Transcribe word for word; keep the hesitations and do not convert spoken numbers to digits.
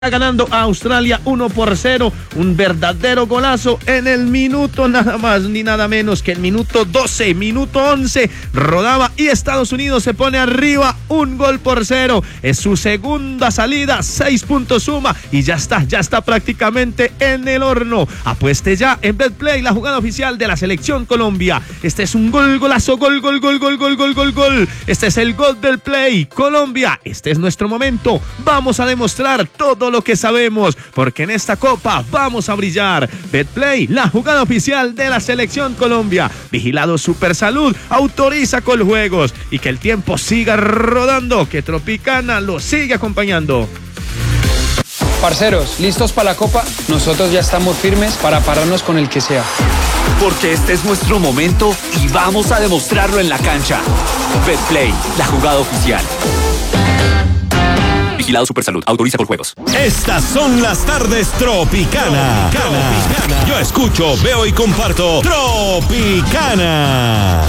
ganando a Australia uno por cero, un verdadero golazo en el minuto nada más ni nada menos que el minuto doce, minuto once, rodaba y Estados Unidos se pone arriba un gol por cero, es su segunda salida, seis puntos suma y ya está, ya está prácticamente en el horno. Apueste ya en Betplay, la jugada oficial de la selección Colombia. Este es un gol, golazo, gol, gol, gol, gol, gol, gol, gol, gol. Este es el gol del Play. Colombia, este es nuestro momento. Vamos a demostrar todo lo que sabemos, porque en esta copa vamos a brillar. Betplay, la jugada oficial de la selección Colombia. Vigilado Supersalud, autoriza Coljuegos y que el tiempo siga rodando, que Tropicana lo sigue acompañando. Parceros, ¿listos para la copa? Nosotros ya estamos firmes para pararnos con el que sea. Porque este es nuestro momento y vamos a demostrarlo en la cancha. Betplay, la jugada oficial. Vigilado Supersalud, autoriza Coljuegos. Estas son las tardes Tropicana. Tropicana. Yo escucho, veo y comparto Tropicana.